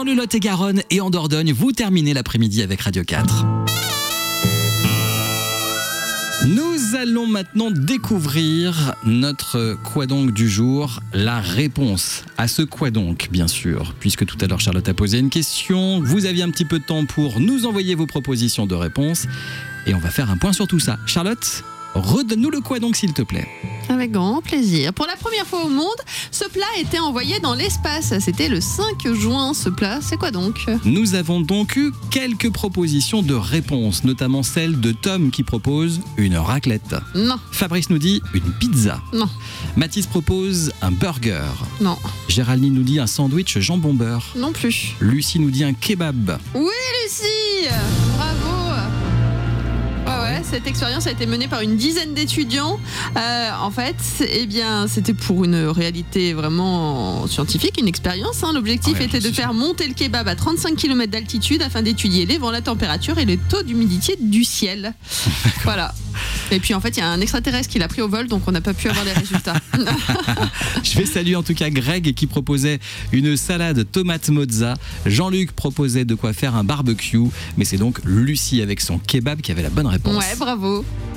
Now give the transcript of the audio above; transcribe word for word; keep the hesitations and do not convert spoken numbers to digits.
dans le Lot-et-Garonne et en Dordogne. Vous terminez l'après-midi avec Radio quatre. Nous allons maintenant découvrir notre quoi donc du jour, la réponse à ce quoi donc, bien sûr, puisque tout à l'heure Charlotte a posé une question, vous aviez un petit peu de temps pour nous envoyer vos propositions de réponse et on va faire un point sur tout ça. Charlotte, redonne-nous le quoi donc s'il te plaît. Avec grand plaisir. Pour la première fois au monde, ce plat a été envoyé dans l'espace. C'était le cinq juin, ce plat. C'est quoi donc ? Nous avons donc eu quelques propositions de réponses, notamment celle de Tom qui propose une raclette. Non. Fabrice nous dit une pizza. Non. Mathis propose un burger. Non. Géraldine nous dit un sandwich jambon beurre. Non plus. Lucie nous dit un kebab. Oui, Lucie ! Bravo ! Ouais, ouais, cette expérience a été menée par une dizaine d'étudiants. Euh, en fait, eh bien, c'était pour une réalité vraiment scientifique, une expérience. Hein. L'objectif Ouais, était de faire monter le kebab à trente-cinq kilomètres d'altitude afin d'étudier les vents, la température et le taux d'humidité du ciel. Voilà. Et puis en fait, il y a un extraterrestre qui l'a pris au vol, donc on n'a pas pu avoir les résultats. Je vais saluer en tout cas Greg qui proposait une salade tomate mozza. Jean-Luc proposait de quoi faire un barbecue. Mais c'est donc Lucie avec son kebab qui avait la bonne réponse. Ouais, bravo.